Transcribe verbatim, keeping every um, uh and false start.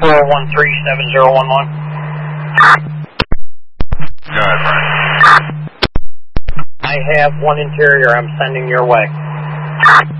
four one three seven zero one one. Go ahead, Brian. I have one interior I'm sending your way.